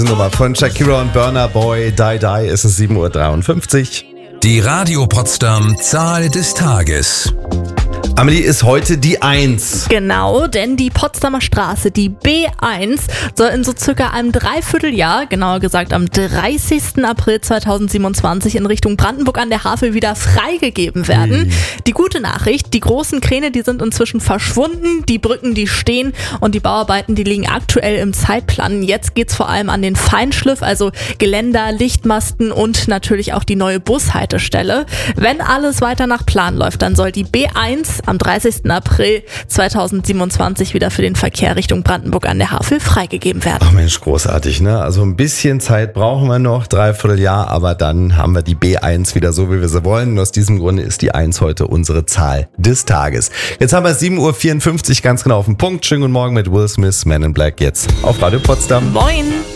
Nummer von Shakira und Burna Boy, Die Die, ist es 7.53 Uhr. Die Radio Potsdam Zahl des Tages. Amelie, ist heute die 1. Genau, denn die Potsdamer Straße, die B1, soll in so circa einem Dreivierteljahr, genauer gesagt am 30. April 2027 in Richtung Brandenburg an der Havel wieder freigegeben werden. Die gute Nachricht, die großen Kräne, die sind inzwischen verschwunden, die Brücken, die stehen und die Bauarbeiten, die liegen aktuell im Zeitplan. Jetzt geht's vor allem an den Feinschliff, also Geländer, Lichtmasten und natürlich auch die neue Bushaltestelle. Wenn alles weiter nach Plan läuft, dann soll die B1 am 30. April 2027 wieder für den Verkehr Richtung Brandenburg an der Havel freigegeben werden. Ach Mensch, großartig, ne? Also ein bisschen Zeit brauchen wir noch, Dreivierteljahr, aber dann haben wir die B1 wieder so, wie wir sie wollen. Und aus diesem Grunde ist die 1 heute unsere Zahl des Tages. Jetzt haben wir 7.54 Uhr ganz genau auf den Punkt. Schönen guten Morgen mit Will Smith, Man in Black, jetzt auf Radio Potsdam. Moin!